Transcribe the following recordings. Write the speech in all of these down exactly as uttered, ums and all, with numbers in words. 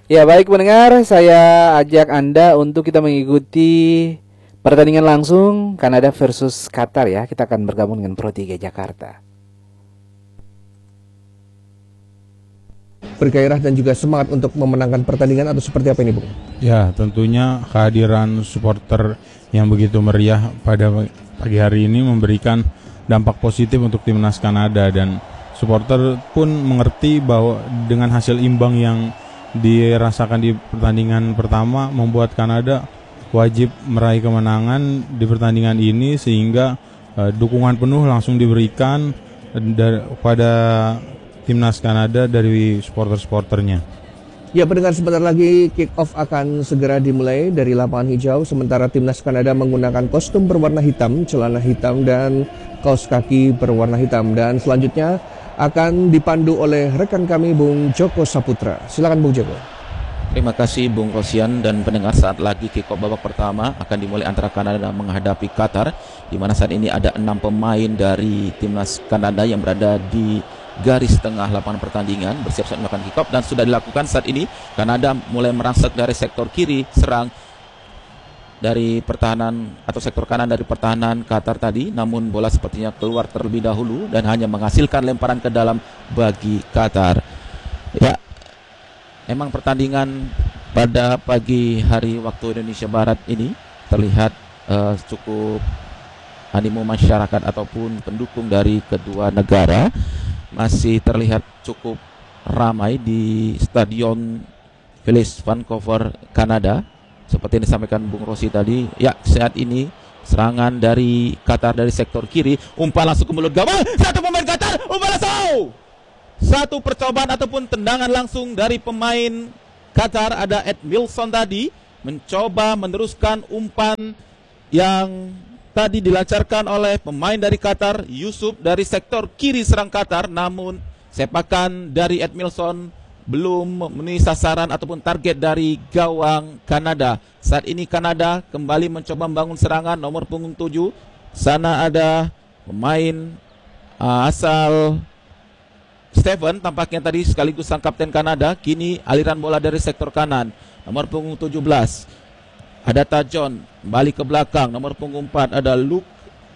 Ya baik pendengar, saya ajak Anda untuk kita mengikuti pertandingan langsung Kanada versus Qatar ya. Kita akan bergabung dengan Pro tiga Jakarta. Bergairah dan juga semangat untuk memenangkan pertandingan atau seperti apa ini, Bung? Ya, tentunya kehadiran supporter yang begitu meriah pada pagi hari ini memberikan dampak positif untuk timnas Kanada, dan supporter pun mengerti bahwa dengan hasil imbang yang dirasakan di pertandingan pertama membuat Kanada wajib meraih kemenangan di pertandingan ini, sehingga uh, dukungan penuh langsung diberikan kepada timnas Kanada dari supporter-supporternya. Ya, pendengar, sebentar lagi kick off akan segera dimulai dari lapangan hijau, sementara timnas Kanada menggunakan kostum berwarna hitam, celana hitam dan kaos kaki berwarna hitam, dan selanjutnya akan dipandu oleh rekan kami Bung Joko Saputra. Silakan Bung Joko. Terima kasih Bung Rosian dan pendengar. Saat lagi kick off babak pertama akan dimulai antara Kanada menghadapi Qatar, di mana saat ini ada enam pemain dari timnas Kanada yang berada di garis tengah lapangan pertandingan bersiap-siap melakukan kick off, dan sudah dilakukan saat ini. Kanada mulai merangsek dari sektor kiri, serang dari pertahanan atau sektor kanan dari pertahanan Qatar tadi, namun bola sepertinya keluar terlebih dahulu dan hanya menghasilkan lemparan ke dalam bagi Qatar. Ya, memang pertandingan pada pagi hari waktu Indonesia Barat ini terlihat uh, cukup animo masyarakat ataupun pendukung dari kedua negara masih terlihat cukup ramai di Stadion Village Vancouver, Kanada. Seperti yang disampaikan Bung Rosi tadi, ya saat ini serangan dari Qatar dari sektor kiri, umpan langsung ke mulut gawang, satu pemain Qatar, umpan langsung. Satu percobaan ataupun tendangan langsung dari pemain Qatar, ada Ed Milson tadi, mencoba meneruskan umpan yang tadi dilancarkan oleh pemain dari Qatar, Yusuf dari sektor kiri serang Qatar, namun sepakan dari Ed Milson belum memenuhi sasaran ataupun target dari gawang Kanada. Saat ini Kanada kembali mencoba membangun serangan, nomor punggung tujuh. Sana ada pemain uh, asal Stephen, tampaknya tadi sekaligus sang kapten Kanada. Kini aliran bola dari sektor kanan, nomor punggung tujuh belas. Ada Tajon, kembali ke belakang, nomor punggung empat. Ada Luke,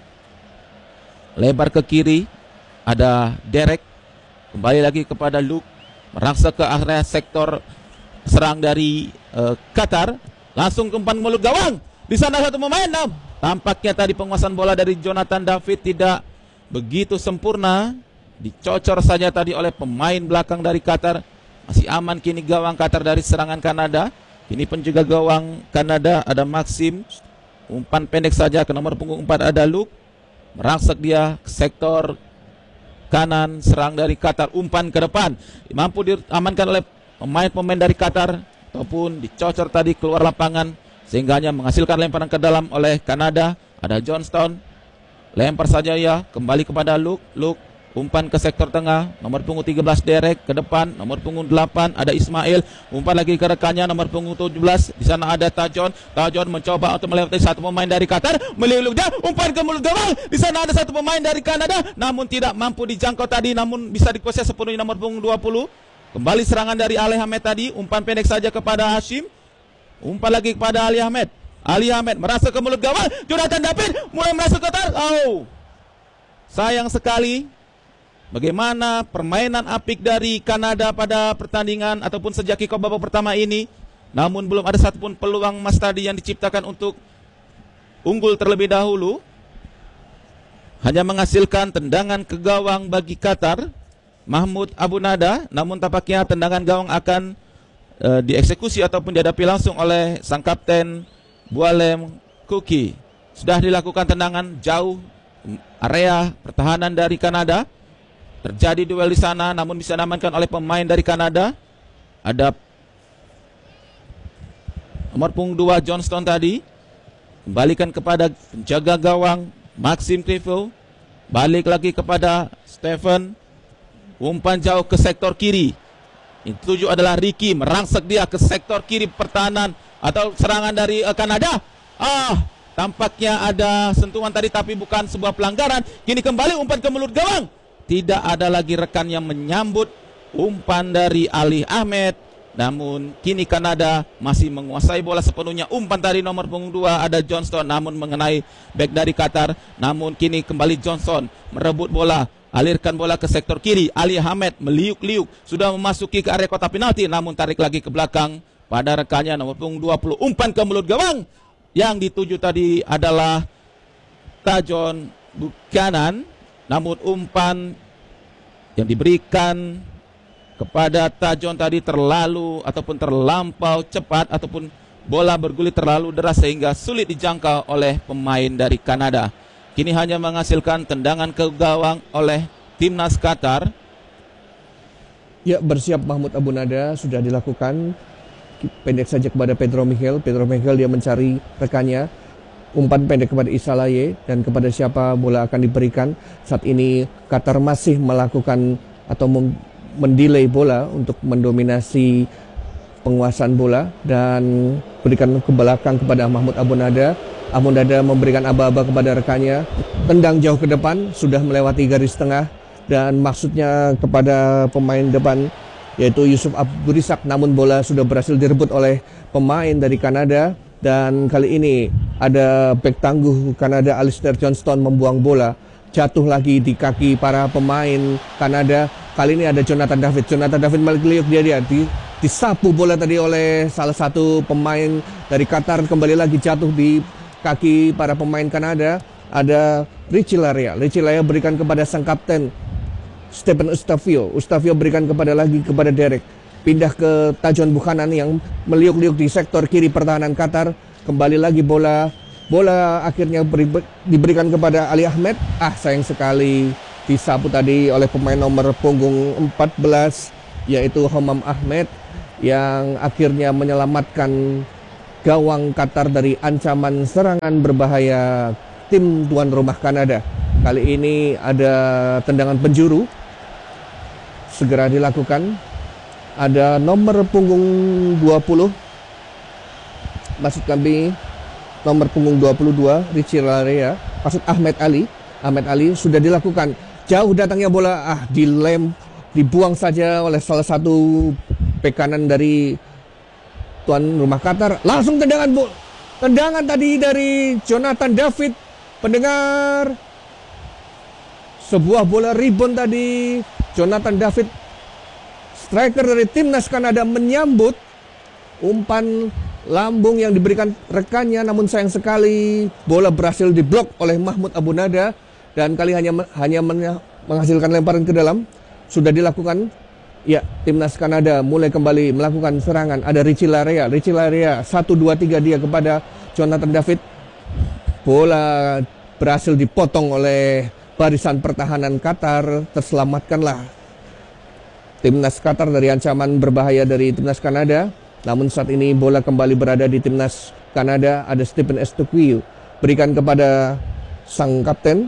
lebar ke kiri. Ada Derek, kembali lagi kepada Luke, merangsek ke area sektor serang dari uh, Qatar, langsung ke umpan mulut gawang. Di sana satu pemain, nah, tampaknya tadi penguasaan bola dari Jonathan David tidak begitu sempurna, dicocor saja tadi oleh pemain belakang dari Qatar. Masih aman kini gawang Qatar dari serangan Kanada. Kini penjaga gawang Kanada ada Maxim, umpan pendek saja ke nomor punggung empat, ada Luke, merangsek dia ke sektor kanan serang dari Qatar, umpan ke depan mampu diamankan oleh pemain-pemain dari Qatar ataupun dicocor tadi keluar lapangan sehingga hanya menghasilkan lemparan ke dalam oleh Kanada. Ada Johnston, lempar saja ya kembali kepada Luke. Luke umpan ke sektor tengah, nomor punggung tiga belas Derek ke depan, nomor punggung delapan ada Ismail, umpan lagi ke rekannya nomor punggung tujuh belas. Di sana ada Tajon. Tajon mencoba untuk melewati satu pemain dari Qatar, meliluk dia, umpan ke mulut gawang. Di sana ada satu pemain dari Kanada, namun tidak mampu dijangkau tadi, namun bisa dikuasai sepenuhnya nomor punggung dua puluh. Kembali serangan dari Ali Ahmed tadi, umpan pendek saja kepada Hashim, umpan lagi kepada Ali Ahmed. Ali Ahmed merasa ke mulut gawang, Jonathan David mulai merasa ke atas. Oh, sayang sekali. Bagaimana permainan apik dari Kanada pada pertandingan ataupun sejak kick off babak pertama ini, namun belum ada satupun peluang emas tadi yang diciptakan untuk unggul terlebih dahulu. Hanya menghasilkan tendangan ke gawang bagi Qatar, Mahmud Abu Nada, namun tampaknya tendangan gawang akan uh, dieksekusi ataupun dihadapi langsung oleh sang kapten Bualem Kuki. Sudah dilakukan tendangan jauh area pertahanan dari Kanada. Terjadi duel di sana, namun bisa diamankan oleh pemain dari Kanada. Ada nomor punggung dua Johnston tadi, kembalikan kepada penjaga gawang Maxim Clifford, balik lagi kepada Stephen, umpan jauh ke sektor kiri. Yang tujuh adalah Ricky, merangsek dia ke sektor kiri pertahanan atau serangan dari uh, Kanada. Ah, tampaknya ada sentuhan tadi tapi bukan sebuah pelanggaran. Kini kembali umpan ke mulut gawang. Tidak ada lagi rekan yang menyambut umpan dari Ali Ahmed, namun kini Kanada masih menguasai bola sepenuhnya. Umpan dari nomor punggung dua ada Johnston, namun mengenai back dari Qatar. Namun kini kembali Johnson merebut bola, alirkan bola ke sektor kiri. Ali Ahmed meliuk-liuk, sudah memasuki ke area kotak penalti, namun tarik lagi ke belakang pada rekannya nomor punggung dua puluh. Umpan ke mulut gawang, yang dituju tadi adalah Tajon Buchanan, namun umpan yang diberikan kepada Tajon tadi terlalu ataupun terlampau cepat, ataupun bola bergulir terlalu deras sehingga sulit dijangkau oleh pemain dari Kanada. Kini hanya menghasilkan tendangan ke gawang oleh timnas Qatar. Ya, bersiap Mahmud Abu Nada sudah dilakukan. Pendek saja kepada Pedro Miguel. Pedro Miguel dia mencari rekannya. Umpan pendek kepada Issa Laye, dan kepada siapa bola akan diberikan. Saat ini Qatar masih melakukan atau mem mendelay bola untuk mendominasi penguasaan bola, dan berikan ke belakang kepada Mahmud Abu Nada. Abu Nada memberikan aba-aba kepada rekannya, tendang jauh ke depan, sudah melewati garis tengah, dan maksudnya kepada pemain depan yaitu Yusuf Abdurisak, namun bola sudah berhasil direbut oleh pemain dari Kanada. Dan kali ini ada bek tangguh Kanada Alistair Johnston membuang bola, jatuh lagi di kaki para pemain Kanada. Kali ini ada Jonathan David. Jonathan David meliuk dia dia di, disapu bola tadi oleh salah satu pemain dari Qatar, kembali lagi jatuh di kaki para pemain Kanada. Ada Richie Larea. Richie Larea berikan kepada sang kapten Stephen Eustaquio. Eustaquio berikan kepada lagi kepada Derek. Pindah ke Tajon Buchanan yang meliuk-liuk di sektor kiri pertahanan Qatar. Kembali lagi bola. Bola akhirnya beri, diberikan kepada Ali Ahmed. Ah, sayang sekali disapu tadi oleh pemain nomor punggung empat belas yaitu Homam Ahmed, yang akhirnya menyelamatkan gawang Qatar dari ancaman serangan berbahaya tim tuan rumah Kanada. Kali ini ada tendangan penjuru segera dilakukan. Ada nomor punggung dua puluh, maksud kami nomor punggung dua puluh dua Richie Larea, maksud Ahmed Ali. Ahmed Ali sudah dilakukan. Jauh datangnya bola, ah dilem, dibuang saja oleh salah satu bek kanan dari tuan rumah Qatar. Langsung tendangan bu, tendangan tadi dari Jonathan David. Pendengar, sebuah bola rebound tadi. Jonathan David, striker dari timnas Kanada, menyambut umpan lambung yang diberikan rekannya, namun sayang sekali bola berhasil diblok oleh Mahmud Abu Nada, dan kali hanya hanya menghasilkan lemparan ke dalam. Sudah dilakukan. Ya, timnas Kanada mulai kembali melakukan serangan. Ada Richie Larea. Richie Larea satu dua tiga dia kepada Jonathan David. Bola berhasil dipotong oleh barisan pertahanan Qatar. Terselamatkanlah timnas Qatar dari ancaman berbahaya dari timnas Kanada. Namun saat ini bola kembali berada di timnas Kanada. Ada Stephen Eustaquio, berikan kepada sang kapten,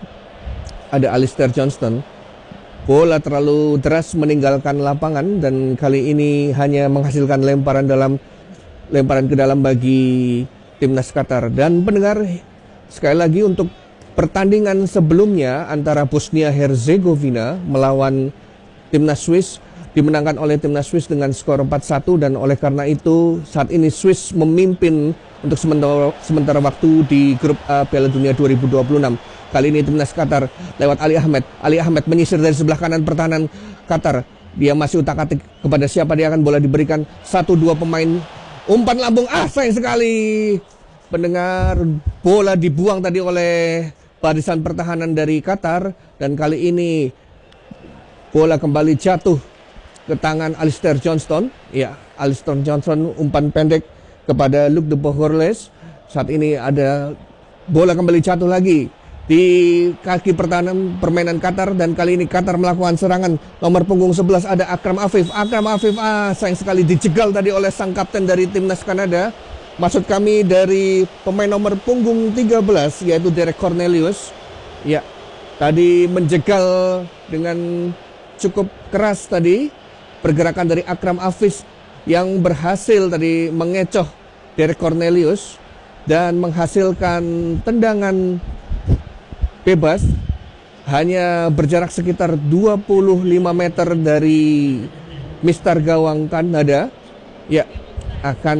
ada Alistair Johnston. Bola terlalu deras meninggalkan lapangan, dan kali ini hanya menghasilkan lemparan dalam lemparan ke dalam bagi timnas Qatar. Dan pendengar, sekali lagi untuk pertandingan sebelumnya antara Bosnia Herzegovina melawan timnas Swiss dimenangkan oleh timnas Swiss dengan skor empat satu, dan oleh karena itu saat ini Swiss memimpin untuk sementara, sementara waktu di grup A Piala Dunia dua ribu dua puluh enam. Kali ini timnas Qatar lewat Ali Ahmed. Ali Ahmed menyisir dari sebelah kanan pertahanan Qatar. Dia masih utak-atik kepada siapa dia akan bola diberikan. Satu dua pemain, umpan lambung, ah sayang sekali. Pendengar, bola dibuang tadi oleh barisan pertahanan dari Qatar, dan kali ini bola kembali jatuh ke tangan Alistair Johnston. Ya, Alistair Johnston umpan pendek kepada Luc de Bohorles. Saat ini ada bola kembali jatuh lagi di kaki pertahanan permainan Qatar, dan kali ini Qatar melakukan serangan. Nomor punggung sebelas ada Akram Afif. Akram Afif, ah sayang sekali dijegal tadi oleh sang kapten dari timnas Kanada. Maksud kami dari pemain nomor punggung tiga belas yaitu Derek Cornelius. Ya, tadi menjegal dengan cukup keras tadi pergerakan dari Akram Afif yang berhasil tadi mengecoh Derek Cornelius dan menghasilkan tendangan bebas hanya berjarak sekitar dua puluh lima meter dari mister gawang Kanada. Ya, akan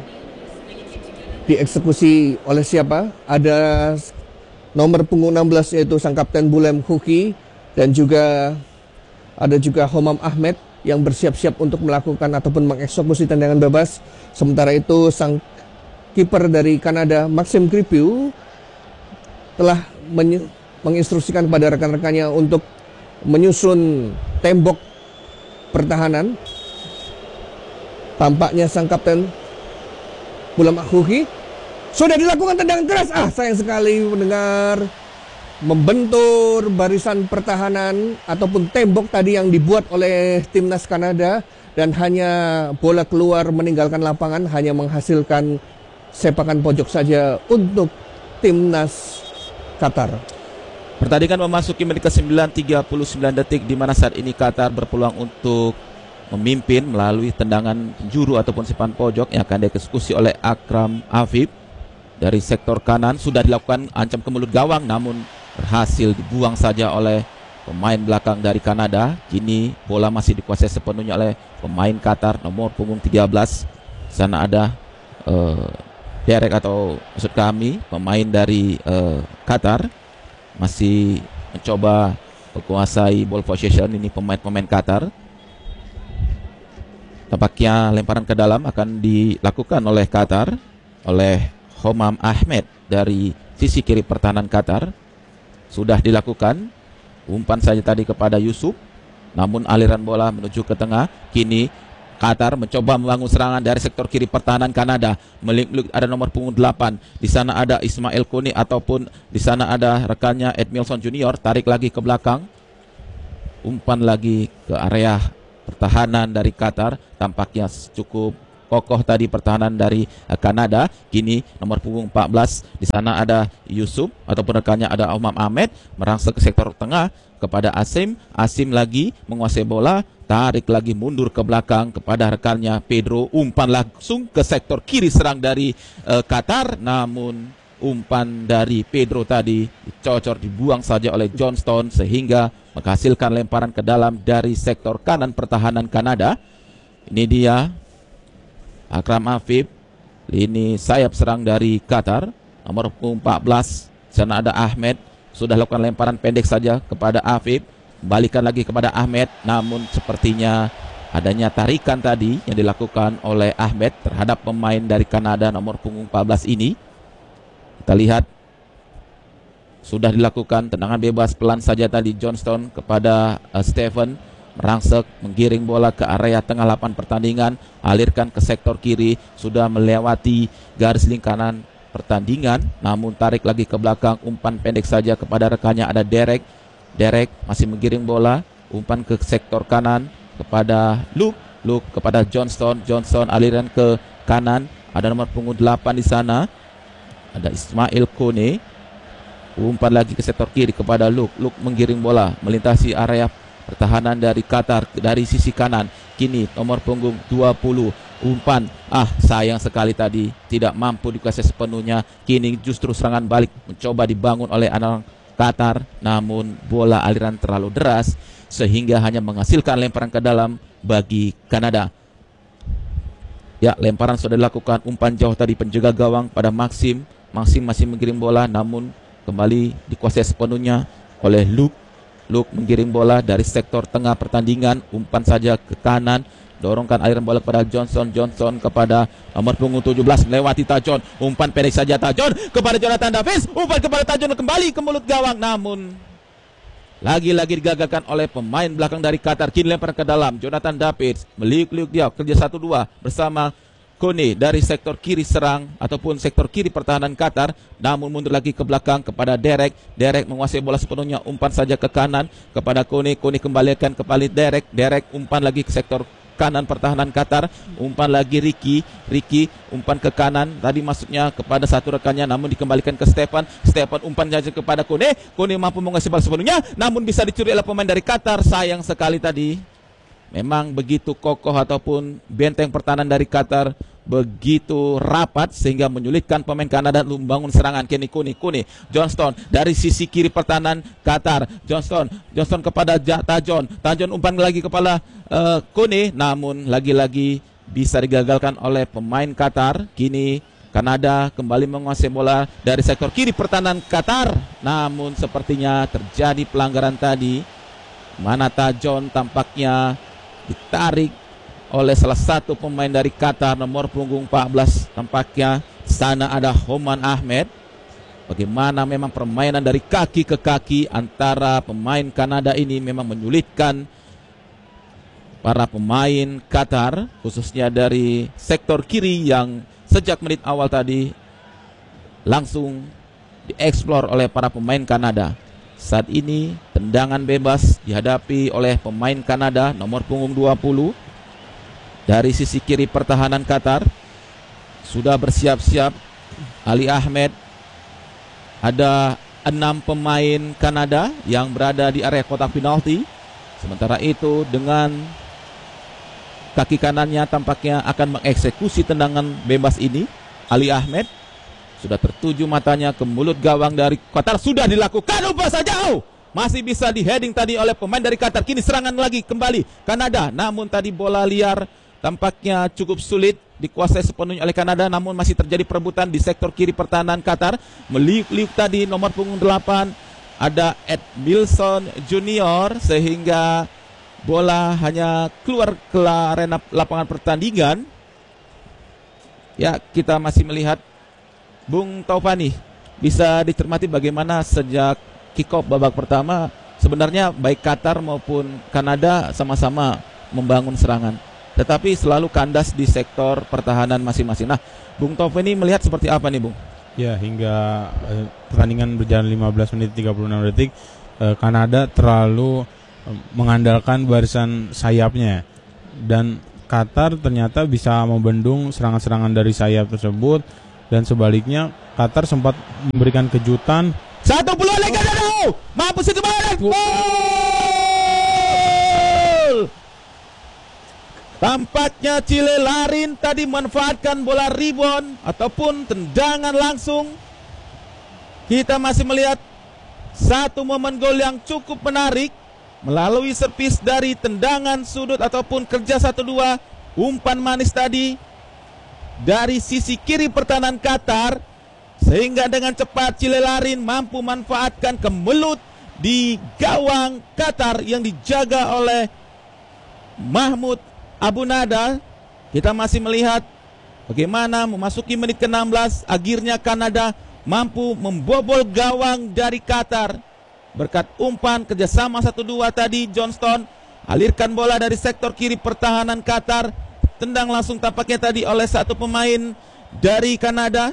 dieksekusi oleh siapa? Ada nomor punggung enam belas yaitu sang Kapten Bulem Huki, dan juga ada juga Homam Ahmed yang bersiap-siap untuk melakukan ataupun mengeksekusi tendangan bebas. Sementara itu sang kiper dari Kanada Maxime Crepeau telah menginstruksikan kepada rekan-rekannya untuk menyusun tembok pertahanan. Tampaknya sang Kapten Bulem Huki sudah dilakukan tendangan keras. Ah, sayang sekali mendengar membentur barisan pertahanan ataupun tembok tadi yang dibuat oleh timnas Kanada, dan hanya bola keluar meninggalkan lapangan, hanya menghasilkan sepakan pojok saja untuk timnas Qatar. Pertandingan memasuki menit ke sembilan, tiga puluh sembilan detik, di mana saat ini Qatar berpeluang untuk memimpin melalui tendangan penjuru ataupun sepakan pojok yang akan dieksekusi oleh Akram Afif. Dari sektor kanan sudah dilakukan ancam ke mulut gawang, namun berhasil dibuang saja oleh pemain belakang dari Kanada. Kini bola masih dikuasai sepenuhnya oleh pemain Qatar nomor punggung tiga belas. Sana ada uh, Derek atau maksud kami pemain dari uh, Qatar masih mencoba menguasai ball possession. Ini pemain-pemain Qatar. Tampaknya lemparan ke dalam akan dilakukan oleh Qatar oleh Homam Ahmed dari sisi kiri pertahanan Qatar. Sudah dilakukan umpan saja tadi kepada Yusuf, namun aliran bola menuju ke tengah. Kini Qatar mencoba membangun serangan dari sektor kiri pertahanan Kanada. Melik ada nomor punggung delapan. Di sana ada Ismail Kone ataupun di sana ada rekannya Edmilson Junior. Tarik lagi ke belakang. Umpan lagi ke area pertahanan dari Qatar. Tampaknya cukup kokoh tadi pertahanan dari Kanada. Kini nomor punggung empat belas, di sana ada Yusuf ataupun rekannya ada Homam Ahmed, merangsek ke sektor tengah kepada Asim. Asim lagi menguasai bola, tarik lagi mundur ke belakang kepada rekannya Pedro. Umpan langsung ke sektor kiri serang dari uh, Qatar, namun umpan dari Pedro tadi dicocor, dibuang saja oleh Johnston sehingga menghasilkan lemparan ke dalam dari sektor kanan pertahanan Kanada. Ini dia Akram Afif, ini sayap serang dari Qatar, nomor empat belas. Sana ada Ahmed, sudah lakukan lemparan pendek saja kepada Afif, balikan lagi kepada Ahmed, namun sepertinya adanya tarikan tadi yang dilakukan oleh Ahmed terhadap pemain dari Kanada nomor punggung empat belas ini. Kita lihat sudah dilakukan tendangan bebas pelan saja tadi Johnston kepada uh, Stephen. Merangsek, menggiring bola ke area tengah lapangan pertandingan, alirkan ke sektor kiri, sudah melewati garis lingkaran pertandingan, namun tarik lagi ke belakang, umpan pendek saja kepada rekannya ada Derek. Derek masih menggiring bola, umpan ke sektor kanan kepada Luke, Luke kepada Johnston, Johnston aliran ke kanan, ada nomor punggung delapan di sana, ada Ismail Kone, umpan lagi ke sektor kiri kepada Luke, Luke menggiring bola melintasi area pertahanan dari Qatar dari sisi kanan. Kini nomor punggung dua puluh, umpan, ah sayang sekali tadi tidak mampu dikuasai sepenuhnya. Kini justru serangan balik mencoba dibangun oleh anak Qatar, namun bola aliran terlalu deras sehingga hanya menghasilkan lemparan ke dalam bagi Kanada. Ya, lemparan sudah dilakukan, umpan jauh tadi penjaga gawang pada Maxim. Maxim masih menggiring bola, namun kembali dikuasai sepenuhnya oleh Luke. Luke menggiring bola dari sektor tengah pertandingan, umpan saja ke kanan, dorongkan aliran bola kepada Johnson, Johnson kepada nomor punggung tujuh belas, melewati Tajon, umpan pendek saja Tajon kepada Jonathan Davis, umpan kepada Tajon kembali ke mulut gawang, namun lagi-lagi digagalkan oleh pemain belakang dari Qatar. Kini lempar ke dalam, Jonathan Davis meliuk-liuk dia, kerja satu dua bersama Kone dari sektor kiri serang ataupun sektor kiri pertahanan Qatar, namun mundur lagi ke belakang kepada Derek. Derek menguasai bola sepenuhnya, umpan saja ke kanan kepada Kone. Kone kembalikan kepada Derek. Derek umpan lagi ke sektor kanan pertahanan Qatar, umpan lagi Ricky. Ricky umpan ke kanan, tadi maksudnya kepada satu rekannya, namun dikembalikan ke Stefan. Stefan umpan saja kepada Kone. Kone mampu menguasai bola sepenuhnya, namun bisa dicuri oleh pemain dari Qatar. Sayang sekali tadi. Memang begitu kokoh ataupun benteng pertahanan dari Qatar begitu rapat sehingga menyulitkan pemain Kanada untuk membangun serangan. Kini Kone, Kone, Johnston dari sisi kiri pertahanan Qatar. Johnston, Johnston kepada Tajon. Tajon umpan lagi kepada uh, Kone, namun lagi-lagi bisa digagalkan oleh pemain Qatar. Kini Kanada kembali menguasai bola dari sektor kiri pertahanan Qatar. Namun sepertinya terjadi pelanggaran tadi. Manata John tampaknya ditarik oleh salah satu pemain dari Qatar, nomor punggung empat belas. Tampaknya sana ada Homan Ahmed. Bagaimana memang permainan dari kaki ke kaki antara pemain Kanada ini memang menyulitkan para pemain Qatar, khususnya dari sektor kiri yang sejak menit awal tadi langsung dieksplor oleh para pemain Kanada. Saat ini tendangan bebas dihadapi oleh pemain Kanada, nomor punggung dua puluh. Dari sisi kiri pertahanan Qatar sudah bersiap-siap Ali Ahmed. Ada enam pemain Kanada yang berada di area kotak penalti. Sementara itu dengan kaki kanannya tampaknya akan mengeksekusi tendangan bebas ini. Ali Ahmed sudah tertuju matanya ke mulut gawang dari Qatar. Sudah dilakukan umpan jauh. Masih bisa di heading tadi oleh pemain dari Qatar. Kini serangan lagi kembali Kanada. Namun tadi bola liar tampaknya cukup sulit dikuasai sepenuhnya oleh Kanada, namun masih terjadi perebutan di sektor kiri pertahanan Qatar. Meliuk-liuk tadi nomor punggung delapan ada Ed Milson Junior, sehingga bola hanya keluar ke arena lapangan pertandingan. Ya, kita masih melihat Bung Taufani, bisa dicermati bagaimana sejak kick off babak pertama sebenarnya baik Qatar maupun Kanada sama-sama membangun serangan, tetapi selalu kandas di sektor pertahanan masing-masing. Nah, Bung Taufan ini melihat seperti apa nih, Bung? Ya, hingga eh, pertandingan berjalan lima belas menit tiga puluh enam detik, eh, Kanada terlalu eh, mengandalkan barisan sayapnya, dan Qatar ternyata bisa membendung serangan-serangan dari sayap tersebut, dan sebaliknya Qatar sempat memberikan kejutan. Satu peluang oleh Kanada, mampu sih kembali. Tampaknya Chile Larin tadi manfaatkan bola rebound ataupun tendangan langsung. Kita masih melihat satu momen gol yang cukup menarik melalui servis dari tendangan sudut ataupun kerja satu dua. Umpan manis tadi dari sisi kiri pertahanan Qatar, sehingga dengan cepat Chile Larin mampu manfaatkan kemelut di gawang Qatar yang dijaga oleh Mahmud Abu Nada. Kita masih melihat bagaimana memasuki menit ke enam belas, akhirnya Kanada mampu membobol gawang dari Qatar berkat umpan kerjasama satu dua tadi. Johnston alirkan bola dari sektor kiri pertahanan Qatar, tendang langsung tampaknya tadi oleh satu pemain dari Kanada.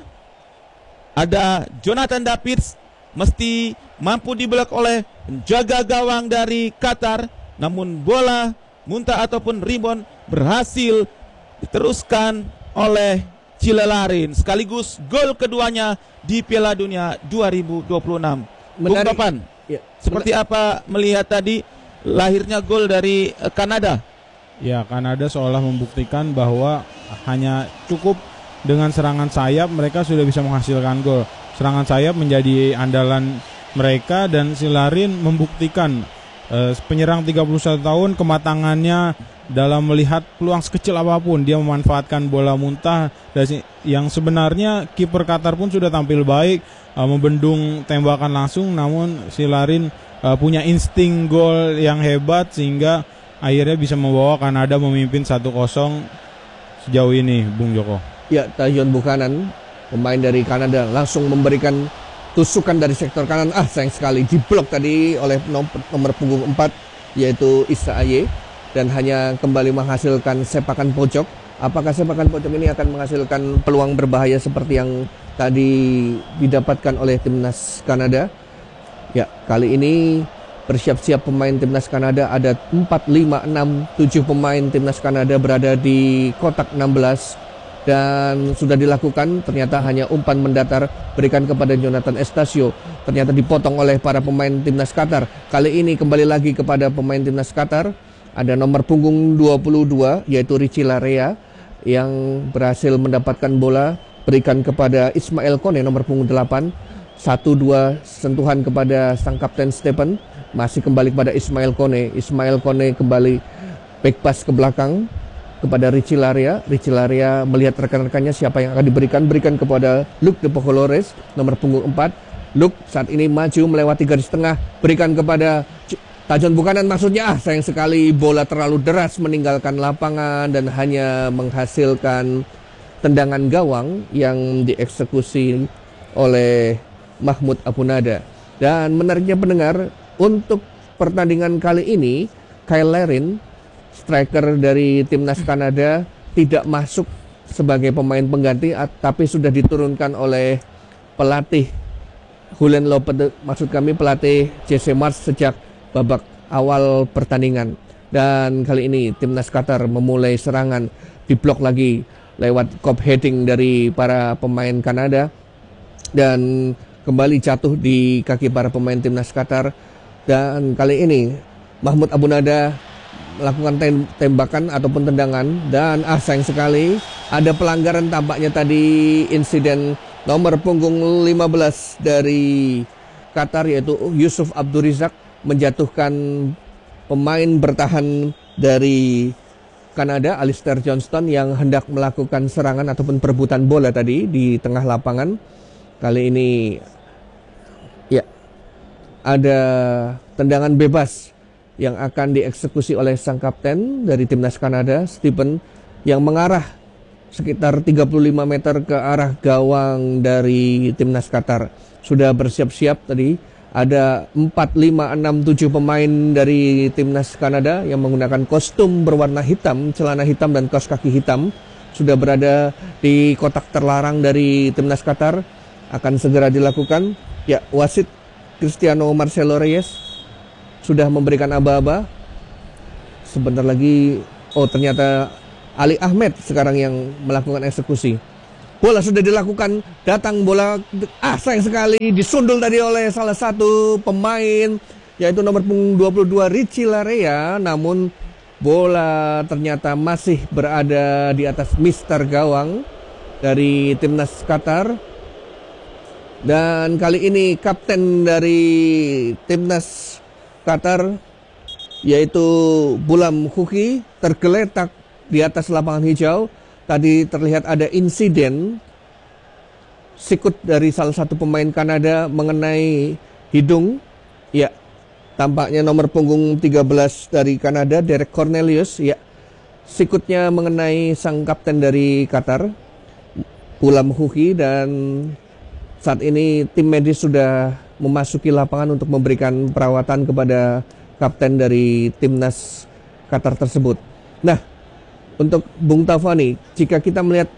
Ada Jonathan Davids, mesti mampu diblok oleh penjaga gawang dari Qatar, namun bola muntah ataupun rebound berhasil diteruskan oleh Chile Larin, sekaligus gol keduanya di Piala Dunia dua ribu dua puluh enam. Bung Topan, ya, seperti apa melihat tadi lahirnya gol dari uh, Kanada? Ya, Kanada seolah membuktikan bahwa hanya cukup dengan serangan sayap mereka sudah bisa menghasilkan gol. Serangan sayap menjadi andalan mereka, dan si Larin membuktikan uh, penyerang tiga puluh satu tahun kematangannya dalam melihat peluang sekecil apapun. Dia memanfaatkan bola muntah dari yang sebenarnya kiper Qatar pun sudah tampil baik, uh, membendung tembakan langsung, namun si Larin uh, punya insting gol yang hebat sehingga akhirnya bisa membawa Kanada memimpin satu kosong sejauh ini, Bung Joko. Ya, Tajon Buchanan, pemain dari Kanada, langsung memberikan tusukan dari sektor kanan. Ah, sayang sekali diblok tadi oleh nomor, nomor punggung empat, yaitu Issa Aye, dan hanya kembali menghasilkan sepakan pojok. Apakah sepakan pojok ini akan menghasilkan peluang berbahaya seperti yang tadi didapatkan oleh timnas Kanada? Ya, kali ini bersiap-siap pemain timnas Kanada, ada empat, lima, enam, tujuh pemain timnas Kanada berada di kotak enam belas, dan sudah dilakukan. Ternyata hanya umpan mendatar berikan kepada Jonathan Estacio, ternyata dipotong oleh para pemain timnas Qatar. Kali ini kembali lagi kepada pemain timnas Qatar, ada nomor punggung dua puluh dua yaitu Richie Larea yang berhasil mendapatkan bola, berikan kepada Ismail Kone nomor punggung delapan. Satu dua sentuhan kepada sang kapten Stephen, masih kembali kepada Ismail Kone. Ismail Kone kembali back pass ke belakang, kepada Richie Laria. Richie Laria melihat rekan-rekannya siapa yang akan diberikan, berikan kepada Luke de Pocolores, nomor punggung empat. Luke saat ini maju melewati garis tengah, berikan kepada Tajon Buchanan, maksudnya ah sayang sekali bola terlalu deras meninggalkan lapangan dan hanya menghasilkan tendangan gawang yang dieksekusi oleh Mahmud Abunada. Dan menariknya pendengar, untuk pertandingan kali ini Kyle Larin, striker dari timnas Kanada, tidak masuk sebagai pemain pengganti, tapi sudah diturunkan oleh pelatih Julen Lopez, maksud kami pelatih Jesse Marsch sejak babak awal pertandingan. Dan kali ini timnas Qatar memulai serangan, diblok lagi lewat kop heading dari para pemain Kanada dan kembali jatuh di kaki para pemain timnas Qatar. Dan kali ini Mahmud Abunada melakukan tem tembakan ataupun tendangan dan ah sayang sekali ada pelanggaran, tampaknya tadi insiden nomor punggung lima belas dari Qatar yaitu Yusuf Abdurizak menjatuhkan pemain bertahan dari Kanada Alistair Johnston yang hendak melakukan serangan ataupun perebutan bola tadi di tengah lapangan. Kali ini ya ada tendangan bebas yang akan dieksekusi oleh sang kapten dari timnas Kanada, Stephen, yang mengarah sekitar tiga puluh lima meter ke arah gawang dari timnas Qatar. Sudah bersiap-siap tadi, ada empat, lima, enam, tujuh pemain dari timnas Kanada yang menggunakan kostum berwarna hitam, celana hitam dan kaos kaki hitam. Sudah berada di kotak terlarang dari timnas Qatar, akan segera dilakukan. Ya, wasit Cristiano Marcelo Reyes sudah memberikan aba-aba. Sebentar lagi, oh ternyata Ali Ahmed sekarang yang melakukan eksekusi. Bola sudah dilakukan, datang bola, ah sayang sekali disundul tadi oleh salah satu pemain, yaitu nomor punggung dua puluh dua Richie Laria. Namun bola ternyata masih berada di atas mister gawang dari timnas Qatar. Dan kali ini kapten dari timnas Qatar yaitu Bulam Khuki tergeletak di atas lapangan hijau. Tadi terlihat ada insiden sikut dari salah satu pemain Kanada mengenai hidung. Ya, tampaknya nomor punggung tiga belas dari Kanada, Derek Cornelius, ya, sikutnya mengenai sang kapten dari Qatar, Bulam Khuki. Dan saat ini tim medis sudah memasuki lapangan untuk memberikan perawatan kepada kapten dari timnas Qatar tersebut. Nah, untuk Bung Tafani, jika kita melihat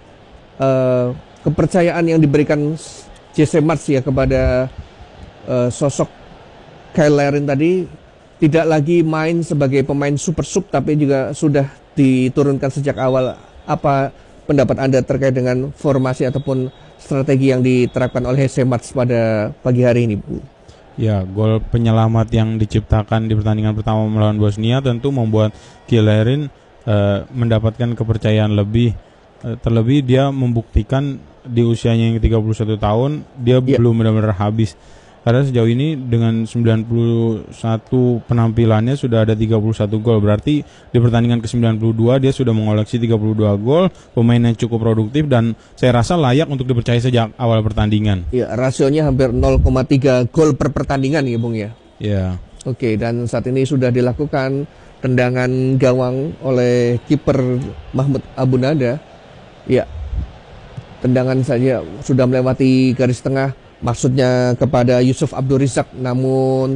uh, kepercayaan yang diberikan Jesse Marsch ya kepada uh, sosok Kyle Larin tadi, tidak lagi main sebagai pemain super sub tapi juga sudah diturunkan sejak awal. Apa pendapat Anda terkait dengan formasi ataupun strategi yang diterapkan oleh Jesse Marsch pada pagi hari ini, Bu? Ya, gol penyelamat yang diciptakan di pertandingan pertama melawan Bosnia tentu membuat Kyle Larin uh, mendapatkan kepercayaan lebih. Uh, terlebih dia membuktikan di usianya yang tiga puluh satu tahun dia yeah. belum benar-benar habis. Karena sejauh ini dengan sembilan puluh satu penampilannya sudah ada tiga puluh satu gol. Berarti di pertandingan ke sembilan puluh dua dia sudah mengoleksi tiga puluh dua gol. Pemain yang cukup produktif dan saya rasa layak untuk dipercaya sejak awal pertandingan. Ya, rasionya hampir nol koma tiga gol per pertandingan ya, Bung ya. Ya. Oke, dan saat ini sudah dilakukan tendangan gawang oleh kiper Mahmud Abunada. Ya. Tendangan saja sudah melewati garis tengah. Maksudnya kepada Yusuf Abdurizak, namun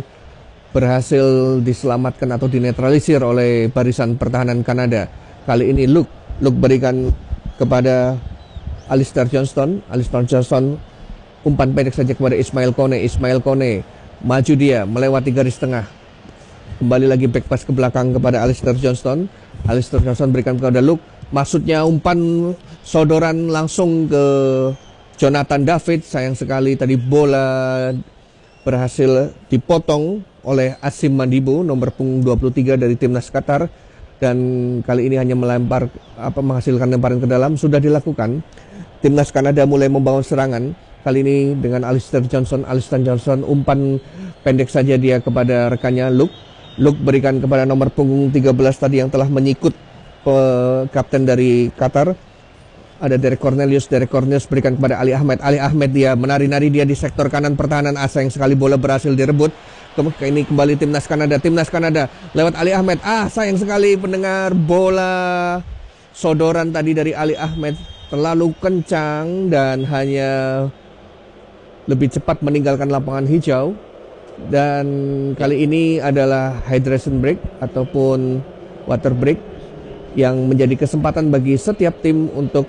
berhasil diselamatkan atau dinetralisir oleh barisan pertahanan Kanada. Kali ini Luke, Luke berikan kepada Alistair Johnston. Alistair Johnston umpan pendek saja kepada Ismail Kone. Ismail Kone maju dia melewati garis tengah. Kembali lagi back pass ke belakang kepada Alistair Johnston. Alistair Johnston berikan kepada Luke. Maksudnya umpan sodoran langsung ke Jonathan David. Sayang sekali tadi bola berhasil dipotong oleh Asim Madibo, nomor punggung dua puluh tiga dari timnas Qatar, dan kali ini hanya melempar apa menghasilkan lemparan ke dalam. Sudah dilakukan. Timnas Kanada mulai membangun serangan. Kali ini dengan Alistair Johnson. Alistair Johnson umpan pendek saja dia kepada rekannya Luke. Luke berikan kepada nomor punggung tiga belas tadi yang telah menyikut kapten dari Qatar. Ada Derek Cornelius, Derek Cornelius berikan kepada Ali Ahmed. Ali Ahmed dia menari-nari dia di sektor kanan pertahanan. Ah, sayang sekali bola berhasil direbut. Ini kembali timnas Kanada, timnas Kanada lewat Ali Ahmed. Ah, sayang sekali pendengar, bola sodoran tadi dari Ali Ahmed terlalu kencang dan hanya lebih cepat meninggalkan lapangan hijau. Dan kali ini adalah hydration break ataupun water break yang menjadi kesempatan bagi setiap tim untuk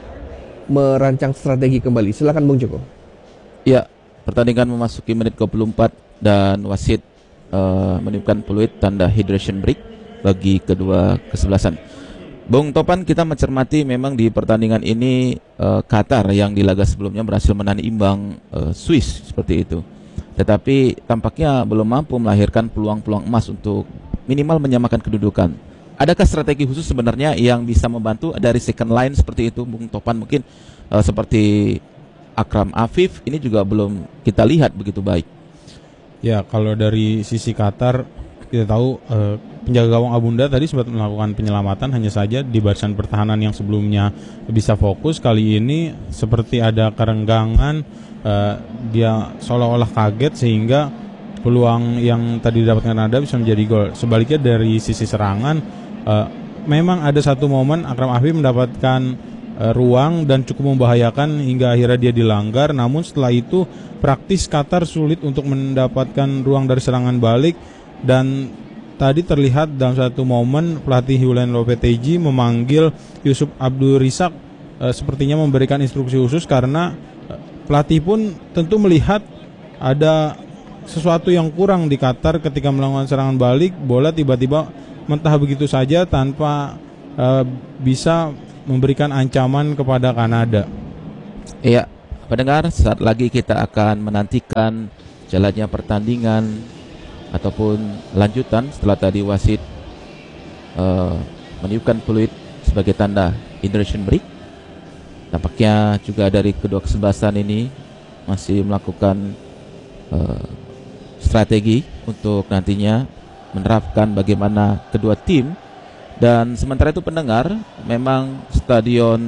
merancang strategi kembali. Silakan Bung Joko. Ya, pertandingan memasuki menit dua puluh empat dan wasit uh, meniupkan peluit tanda hydration break bagi kedua kesebelasan. Bung Topan, kita mencermati memang di pertandingan ini uh, Qatar yang di laga sebelumnya berhasil menahan imbang uh, Swiss seperti itu. Tetapi tampaknya belum mampu melahirkan peluang-peluang emas untuk minimal menyamakan kedudukan. Adakah strategi khusus sebenarnya yang bisa membantu dari second line seperti itu, Bung Topan? Mungkin uh, seperti Akram Afif ini juga belum kita lihat begitu baik. Ya, kalau dari sisi Qatar kita tahu uh, penjaga gawang Abunda tadi sempat melakukan penyelamatan, hanya saja di barisan pertahanan yang sebelumnya bisa fokus, kali ini seperti ada kerenggangan, uh, dia seolah-olah kaget sehingga peluang yang tadi didapatkan Kanada bisa menjadi gol. Sebaliknya dari sisi serangan, uh, memang ada satu momen Akram Afif mendapatkan uh, ruang dan cukup membahayakan hingga akhirnya dia dilanggar. Namun setelah itu praktis Qatar sulit untuk mendapatkan ruang dari serangan balik. Dan tadi terlihat dalam satu momen pelatih Julian Lopetegui memanggil Yusuf Abdul Risak, uh, sepertinya memberikan instruksi khusus karena uh, pelatih pun tentu melihat ada sesuatu yang kurang di Qatar ketika melakukan serangan balik. Bola tiba-tiba mentah begitu saja tanpa uh, bisa memberikan ancaman kepada Kanada. Iya, pendengar, saat lagi kita akan menantikan jalannya pertandingan ataupun lanjutan setelah tadi wasit uh, meniupkan peluit sebagai tanda hydration break. Tampaknya juga dari kedua kesebelasan ini masih melakukan uh, strategi untuk nantinya menerapkan bagaimana kedua tim. Dan sementara itu pendengar, memang stadion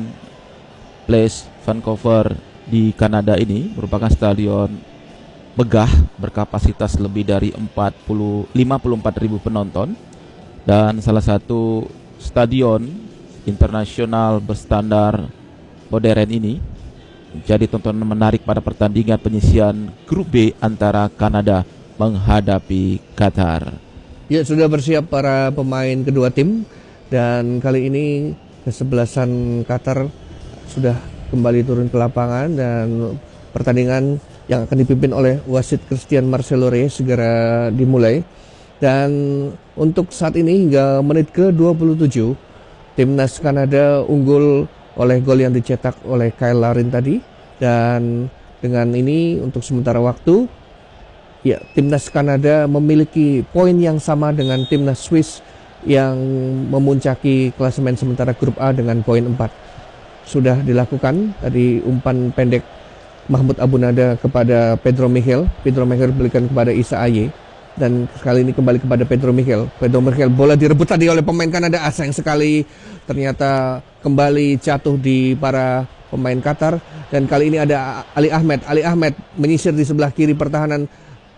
Place Vancouver di Kanada ini merupakan stadion megah berkapasitas lebih dari empat puluh, lima puluh empat ribu penonton dan salah satu stadion internasional berstandar modern ini menjadi tontonan menarik pada pertandingan penyisian grup B antara Kanada menghadapi Qatar. Ya, sudah bersiap para pemain kedua tim dan kali ini kesebelasan Qatar sudah kembali turun ke lapangan dan pertandingan yang akan dipimpin oleh wasit Christian Marcelo Reyes segera dimulai. Dan untuk saat ini hingga menit ke dua puluh tujuh timnas Kanada unggul oleh gol yang dicetak oleh Kyle Larin tadi. Dan dengan ini untuk sementara waktu, ya, timnas Kanada memiliki poin yang sama dengan timnas Swiss yang memuncaki klasemen sementara grup A dengan poin empat. Sudah dilakukan tadi umpan pendek Mahmud Abunada kepada Pedro Michel. Pedro Michel berikan kepada Isa Aye. Dan sekali ini kembali kepada Pedro Michel. Pedro Michel, bola direbut tadi oleh pemain Kanada. Ah, sayang sekali ternyata kembali jatuh di para pemain Qatar. Dan kali ini ada Ali Ahmed. Ali Ahmed menyisir di sebelah kiri pertahanan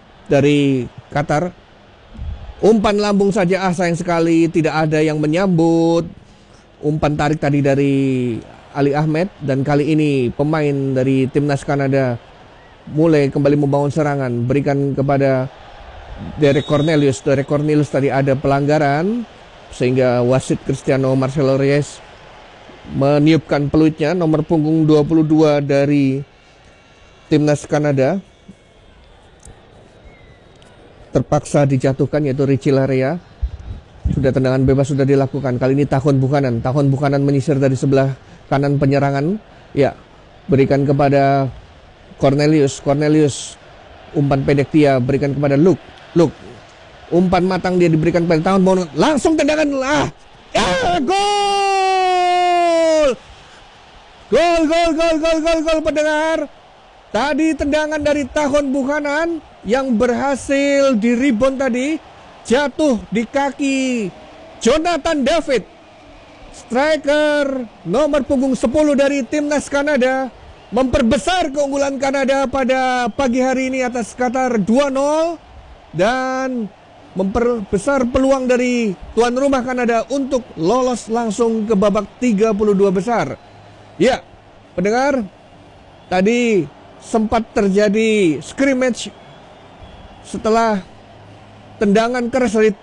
dari Qatar. Umpan lambung saja, ah sayang sekali tidak ada yang menyambut. Umpan tarik tadi dari Ali Ahmed. Dan kali ini pemain dari timnas Kanada mulai kembali membangun serangan. Berikan kepada Derek Cornelius. Derek Cornelius tadi ada pelanggaran sehingga wasit Cristiano Marcelo Reyes meniupkan peluitnya. Nomor punggung dua puluh dua dari timnas Kanada terpaksa dijatuhkan, yaitu Richie Larea. Sudah tendangan bebas sudah dilakukan. Kali ini Tahun Buchanan. Tahun Buchanan menyisir dari sebelah kanan penyerangan. Ya, berikan kepada Cornelius. Cornelius umpan pendek dia berikan kepada Luke. Luke umpan matang dia diberikan kepada Tahun Buchanan. Langsung tendangan lah. Ya, gol! Gol, gol, gol, gol, gol, gol pendengar. Tadi tendangan dari Tahun Buchanan yang berhasil di rebound tadi, jatuh di kaki Jonathan David. striker nomor punggung sepuluh dari timnas Kanada memperbesar keunggulan Kanada pada pagi hari ini atas Qatar dua nol dan memperbesar peluang dari tuan rumah Kanada untuk lolos langsung ke babak tiga puluh dua besar. Ya, pendengar, tadi sempat terjadi scrimmage setelah tendangan keras dari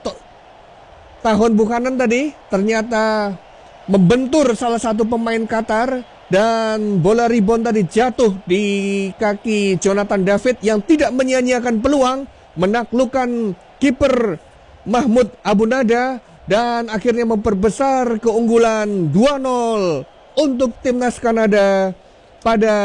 Tahun Buchanan tadi ternyata membentur salah satu pemain Qatar. Dan bola rebound tadi jatuh di kaki Jonathan David yang tidak menyia-nyiakan peluang menaklukkan kiper Mahmud Abunada dan akhirnya memperbesar keunggulan dua nol untuk timnas Kanada pada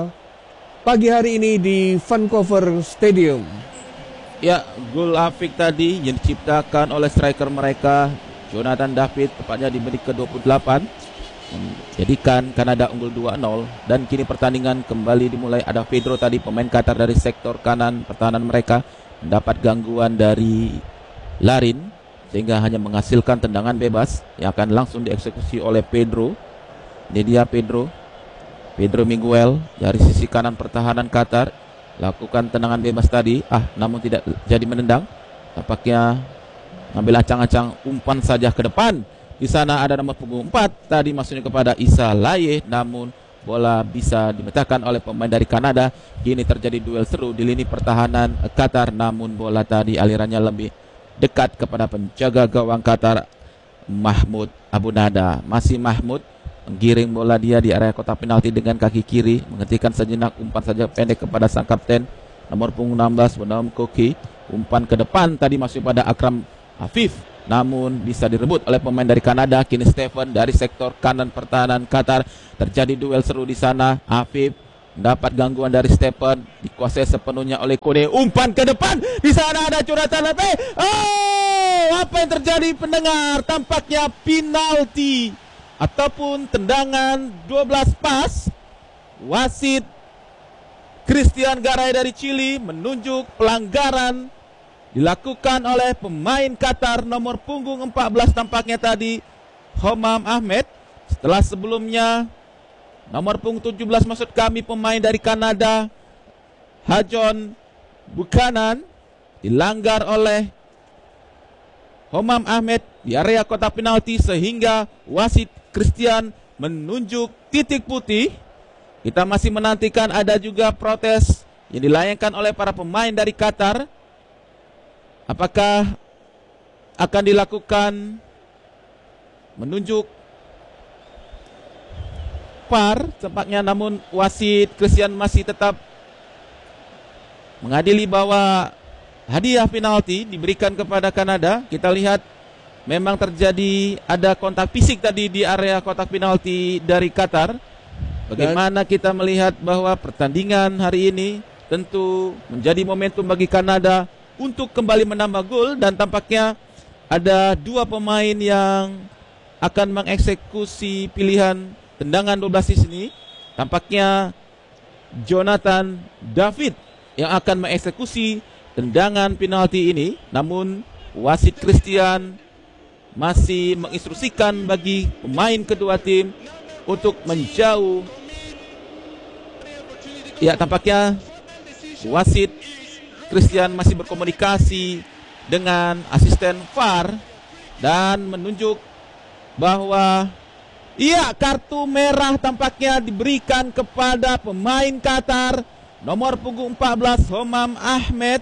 pagi hari ini di Vancouver Stadium. Ya, gol Afik tadi yang diciptakan oleh striker mereka Jonathan David tepatnya di menit ke dua puluh delapan. Menjadikan Kanada unggul dua nol. Dan kini pertandingan kembali dimulai. Ada Pedro tadi, pemain Qatar dari sektor kanan pertahanan mereka, mendapat gangguan dari Larin sehingga hanya menghasilkan tendangan bebas yang akan langsung dieksekusi oleh Pedro. Ini dia Pedro Pedro Miguel dari sisi kanan pertahanan Qatar. Lakukan tendangan bebas tadi, ah namun tidak jadi menendang. Tampaknya ngambil acang-acang umpan saja ke depan. Di sana ada nomor punggung empat tadi maksudnya kepada Isa Laye, namun bola bisa dimecahkan oleh pemain dari Kanada. Kini terjadi duel seru di lini pertahanan Qatar, namun bola tadi alirannya lebih dekat kepada penjaga gawang Qatar Mahmud Abunada. Masih Mahmud menggiring bola dia di area kotak penalti dengan kaki kiri, menghentikan sejenak, umpan saja pendek kepada sang kapten nomor punggung enam belas Bonam Koki. Umpan ke depan tadi masuk pada Akram Afif, namun bisa direbut oleh pemain dari Kanada. Kini Stephen dari sektor kanan pertahanan Qatar. Terjadi duel seru di sana. Afif mendapat gangguan dari Stephen, dikuasai sepenuhnya oleh Kode. Umpan ke depan, di sana ada Jonathan David. Oh, apa yang terjadi pendengar? Tampaknya penalti ataupun tendangan dua belas pas. Wasit Christian Garay dari Chili menunjuk pelanggaran dilakukan oleh pemain Qatar nomor punggung empat belas tampaknya tadi, Homam Ahmed. Setelah sebelumnya nomor punggung tujuh belas maksud kami pemain dari Kanada, Hajon Buchanan, dilanggar oleh Homam Ahmed di area kotak penalti sehingga wasit Christian menunjuk titik putih. Kita masih menantikan ada juga protes yang dilayangkan oleh para pemain dari Qatar. Apakah akan dilakukan menunjuk V A R tampaknya, namun wasit Christian masih tetap mengadili bahwa hadiah penalti diberikan kepada Kanada. Kita lihat memang terjadi ada kontak fisik tadi di area kotak penalti dari Qatar. Bagaimana kita melihat bahwa pertandingan hari ini tentu menjadi momentum bagi Kanada untuk kembali menambah gol, dan tampaknya ada dua pemain yang akan mengeksekusi pilihan tendangan dua belas di sini. Tampaknya Jonathan David yang akan mengeksekusi tendangan penalti ini, namun wasit Christian masih menginstruksikan bagi pemain kedua tim untuk menjauh. Ya, tampaknya wasit Christian masih berkomunikasi dengan asisten V A R dan menunjuk bahwa iya, kartu merah tampaknya diberikan kepada pemain Qatar nomor punggung empat belas Homam Ahmed.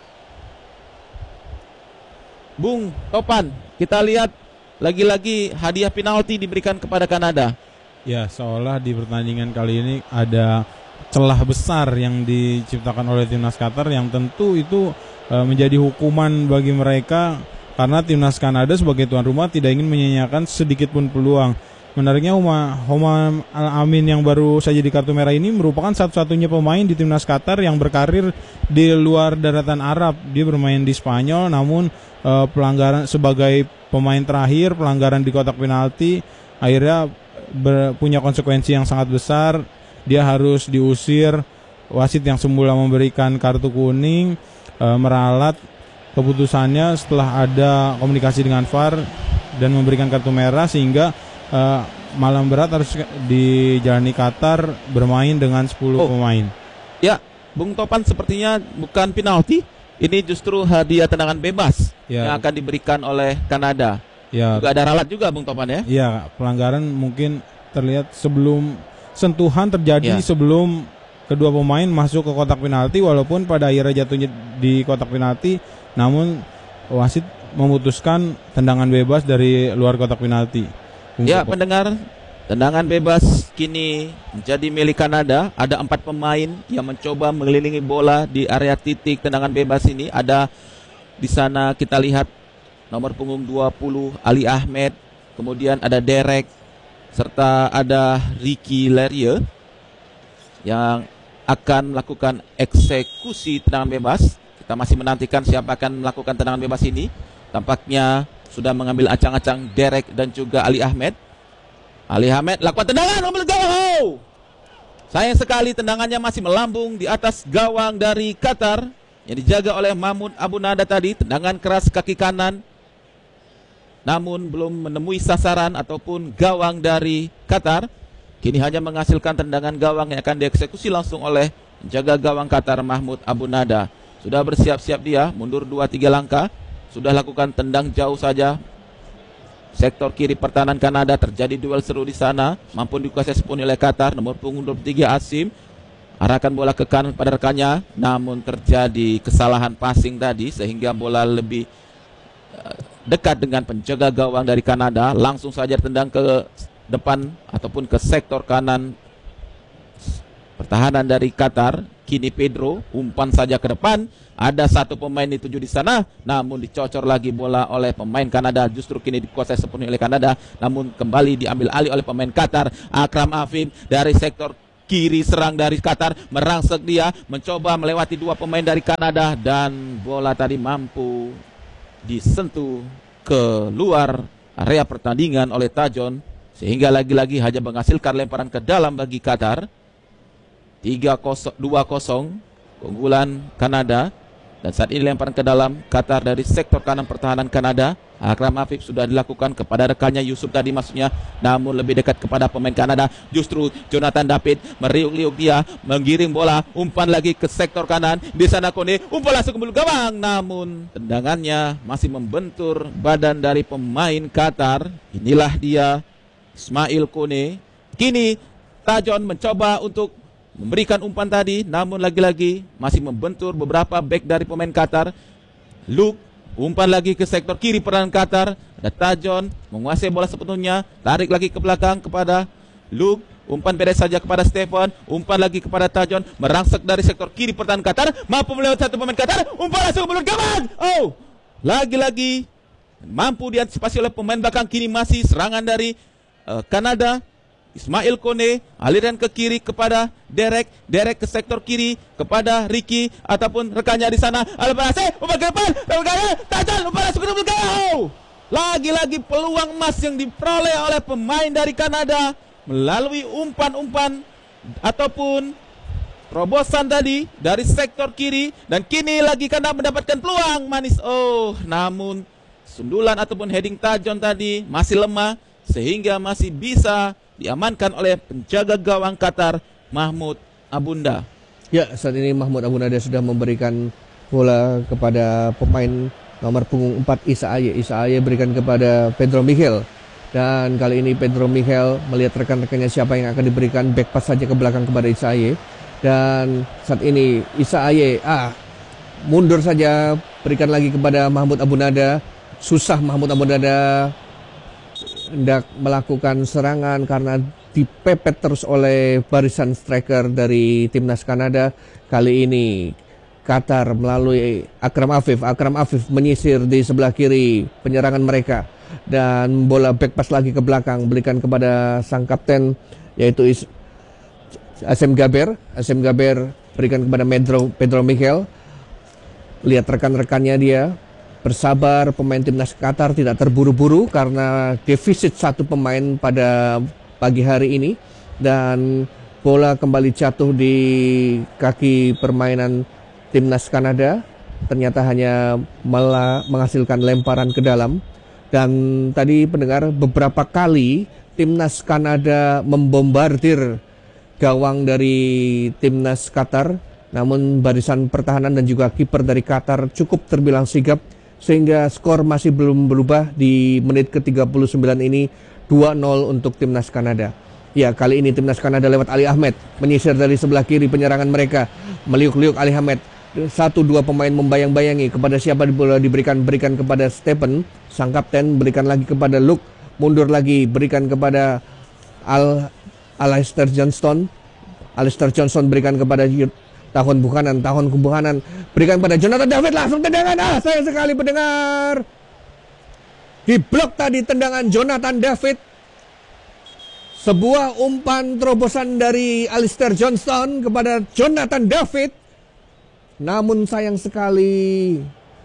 Bung Topan, kita lihat lagi-lagi hadiah penalti diberikan kepada Kanada. Ya, seolah di pertandingan kali ini ada celah besar yang diciptakan oleh timnas Qatar yang tentu itu e, menjadi hukuman bagi mereka, karena timnas Kanada sebagai tuan rumah tidak ingin menyia-nyiakan sedikit pun peluang. Menariknya Homam Al-Amin yang baru saja di kartu merah ini merupakan satu-satunya pemain di timnas Qatar yang berkarir di luar daratan Arab. Dia bermain di Spanyol, namun e, pelanggaran sebagai pemain terakhir, pelanggaran di kotak penalti akhirnya ber, punya konsekuensi yang sangat besar. Dia harus diusir. Wasit yang semula memberikan kartu kuning e, meralat keputusannya setelah ada komunikasi dengan V A R dan memberikan kartu merah, sehingga uh, malam berat harus dijalani Qatar bermain dengan sepuluh Oh. pemain. Ya, Bung Topan sepertinya bukan penalti. Ini justru hadiah tendangan bebas Ya. yang akan diberikan oleh Kanada. Ya, Juga ada ralat juga Bung Topan ya. ya pelanggaran mungkin terlihat sebelum sentuhan terjadi Ya. sebelum kedua pemain masuk ke kotak penalti, walaupun pada akhirnya jatuhnya di kotak penalti, namun wasit memutuskan tendangan bebas dari luar kotak penalti. Bung Ya, Topan. pendengar, tendangan bebas kini menjadi milik Kanada. Ada empat pemain yang mencoba mengelilingi bola di area titik tendangan bebas ini. Ada di sana kita lihat nomor punggung dua puluh Ali Ahmed, kemudian ada Derek, serta ada Ricky Lerie yang akan melakukan eksekusi tendangan bebas. Kita masih menantikan siapa akan melakukan tendangan bebas ini. Tampaknya sudah mengambil acang-acang Derek dan juga Ali Ahmed. Ali Ahmed lakukan tendangan nomor gawang. Sayang sekali tendangannya masih melambung di atas gawang dari Qatar yang dijaga oleh Mahmud Abu Nada tadi. Tendangan keras kaki kanan, namun belum menemui sasaran ataupun gawang dari Qatar. Kini hanya menghasilkan tendangan gawang yang akan dieksekusi langsung oleh penjaga gawang Qatar Mahmud Abu Nada. Sudah bersiap-siap dia, mundur dua tiga langkah. Sudah lakukan tendang jauh saja. Sektor kiri pertahanan Kanada, terjadi duel seru di sana. Mampu dikuasai sepenuhnya oleh Qatar. Nomor punggung dua puluh tiga Asim arahkan bola ke kanan pada rekannya, namun terjadi kesalahan passing tadi sehingga bola lebih uh, dekat dengan penjaga gawang dari Kanada. Langsung saja tendang ke depan ataupun ke sektor kanan pertahanan dari Qatar. Kini Pedro umpan saja ke depan. Ada satu pemain dituju di sana, namun dicocor lagi bola oleh pemain Kanada. Justru kini dikuasai sepenuhnya oleh Kanada, namun kembali diambil alih oleh pemain Qatar. Akram Afif dari sektor kiri serang dari Qatar, merangsek dia, mencoba melewati dua pemain dari Kanada, dan bola tadi mampu disentuh ke luar area pertandingan oleh Tajon, sehingga lagi-lagi hanya menghasilkan lemparan ke dalam bagi Qatar. tiga kosong dua kosong keunggulan Kanada, dan saat ini lemparan ke dalam Qatar dari sektor kanan pertahanan Kanada. Akram Afif sudah dilakukan kepada rekannya Yusuf tadi maksudnya, namun lebih dekat kepada pemain Kanada. Justru Jonathan David meriuk-liuk dia, menggiring bola, umpan lagi ke sektor kanan. Di sana Kone, umpan langsung ke mulut gawang, namun tendangannya masih membentur badan dari pemain Qatar. Inilah dia Ismail Kone. Kini Tajon mencoba untuk memberikan umpan tadi, namun lagi-lagi masih membentur beberapa back dari pemain Qatar. Luke umpan lagi ke sektor kiri peran Qatar. Ada Tajon menguasai bola sepenuhnya, tarik lagi ke belakang kepada Luke. Umpan beres saja kepada Stefan. Umpan lagi kepada Tajon, merangsek dari sektor kiri pertahanan Qatar, mampu melewati satu pemain Qatar. Umpan langsung ke mulut gawang. Oh, lagi-lagi mampu diantisipasi oleh pemain belakang. Kini masih serangan dari uh, Kanada. Ismail Kone, aliran ke kiri kepada Derek, Derek ke sektor kiri kepada Ricky ataupun rekannya di sana. Alberase, umpan ke depan, Tajon, umpan langsung ke mulut gawang. Lagi-lagi peluang emas yang diperoleh oleh pemain dari Kanada melalui umpan-umpan ataupun terobosan tadi dari sektor kiri, dan kini lagi Kanada mendapatkan peluang manis. Oh, namun sundulan ataupun heading Tajon tadi masih lemah sehingga masih bisa diamankan oleh penjaga gawang Qatar Mahmud Abunda. Ya, saat ini Mahmud Abunda sudah memberikan bola kepada pemain nomor punggung empat Isa Aye. Isa Aye berikan kepada Pedro Miguel. Dan kali ini Pedro Miguel melihat rekan-rekannya siapa yang akan diberikan, back pass saja ke belakang kepada Isa Aye. Dan saat ini Isa Aye ah mundur saja, berikan lagi kepada Mahmud Abunda. Susah Mahmud Abunda hendak melakukan serangan karena dipepet terus oleh barisan striker dari timnas Kanada. Kali ini Qatar melalui Akram Afif. Akram Afif menyisir di sebelah kiri penyerangan mereka, dan bola back pass lagi ke belakang, berikan kepada sang kapten yaitu Is Asim Gaber. Asim Gaber berikan kepada Pedro, Pedro Miguel. Lihat rekan-rekannya dia, bersabar, pemain timnas Qatar tidak terburu-buru karena defisit satu pemain pada pagi hari ini, dan bola kembali jatuh di kaki permainan timnas Kanada. Ternyata hanya malah menghasilkan lemparan ke dalam. Dan tadi pendengar, beberapa kali timnas Kanada membombardir gawang dari timnas Qatar, namun barisan pertahanan dan juga kiper dari Qatar cukup terbilang sigap sehingga skor masih belum berubah di menit ke tiga puluh sembilan ini, dua nol untuk timnas Kanada. Ya, kali ini timnas Kanada lewat Ali Ahmed menyisir dari sebelah kiri penyerangan mereka, meliuk-liuk Ali Ahmed. Satu dua pemain membayang-bayangi kepada siapa bola diberikan, berikan kepada Stephen, sang kapten, berikan lagi kepada Luke, mundur lagi, berikan kepada Al Alistair Johnston. Alistair Johnson berikan kepada Tahun Buchanan, Tahun Buchanan berikan pada Jonathan David, langsung tendangan. Ah, saya sekali pendengar. Di blok tadi tendangan Jonathan David. Sebuah umpan terobosan dari Alistair Johnston kepada Jonathan David. Namun sayang sekali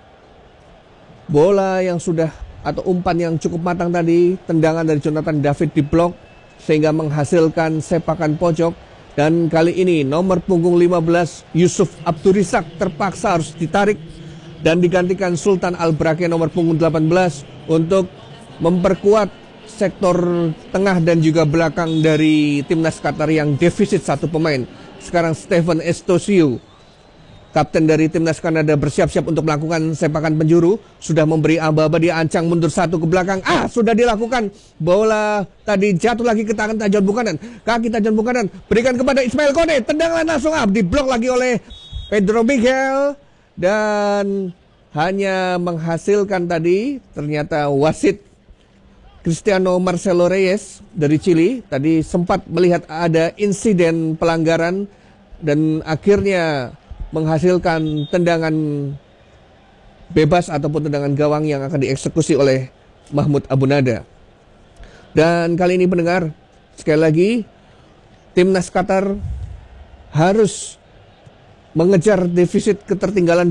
bola yang sudah atau umpan yang cukup matang tadi, tendangan dari Jonathan David di blok sehingga menghasilkan sepakan pojok. Dan kali ini nomor punggung lima belas Yusuf Abdurisak terpaksa harus ditarik dan digantikan Sultan Al-Brake nomor punggung delapan belas untuk memperkuat sektor tengah dan juga belakang dari timnas Qatar yang defisit satu pemain. Sekarang Stephen Estosio, kapten dari timnas Kanada, bersiap-siap untuk melakukan sepakan penjuru. Sudah memberi aba-aba, dia ancang mundur satu ke belakang. Ah, sudah dilakukan. Bola tadi jatuh lagi ke tangan Tajon Buchanan. Kaki Tajon Buchanan berikan kepada Ismail Kone. Tendangan langsung up, diblok lagi oleh Pedro Miguel. Dan hanya menghasilkan tadi ternyata wasit Cristiano Marcelo Reyes dari Chili. Tadi sempat melihat ada insiden pelanggaran dan akhirnya menghasilkan tendangan bebas ataupun tendangan gawang yang akan dieksekusi oleh Mahmud Abu Nada. Dan kali ini pendengar, sekali lagi timnas Qatar harus mengejar defisit ketertinggalan